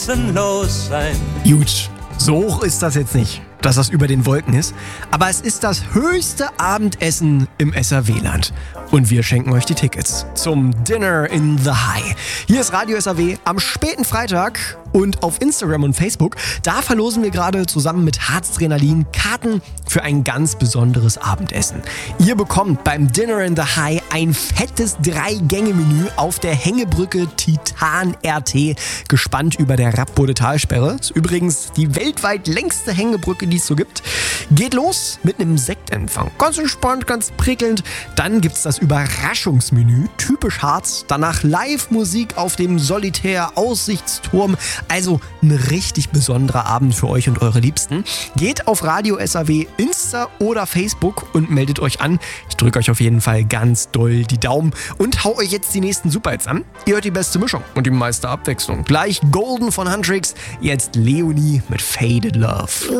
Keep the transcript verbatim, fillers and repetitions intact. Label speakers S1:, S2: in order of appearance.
S1: Los sein.
S2: Gut, so hoch ist das jetzt nicht, dass das über den Wolken ist, aber es ist das höchste Abendessen im S R W-Land. Und wir schenken euch die Tickets zum Dinner in the High. Hier ist Radio S R W am späten Freitag und auf Instagram und Facebook. Da verlosen wir gerade zusammen mit Harzdrenalin Karten für ein ganz besonderes Abendessen. Ihr bekommt beim Dinner in the High ein fettes Drei-Gänge-Menü auf der Hängebrücke Titan R T, gespannt über der Rappbode-Talsperre. Ist übrigens die weltweit längste Hängebrücke, die es so gibt. Geht los mit einem Sektempfang. Ganz entspannt, ganz prickelnd. Dann gibt's das Überraschungsmenü, typisch Harz. Danach Live-Musik auf dem Solitär-Aussichtsturm. Also ein richtig besonderer Abend für euch und eure Liebsten. Geht auf Radio S R W Insta oder Facebook und meldet euch an. Ich drücke euch auf jeden Fall ganz doll die Daumen und hau euch jetzt die nächsten Superhits an. Ihr hört die beste Mischung und die meiste Abwechslung. Gleich Golden von Huntrix, jetzt Leonie mit Faded Love.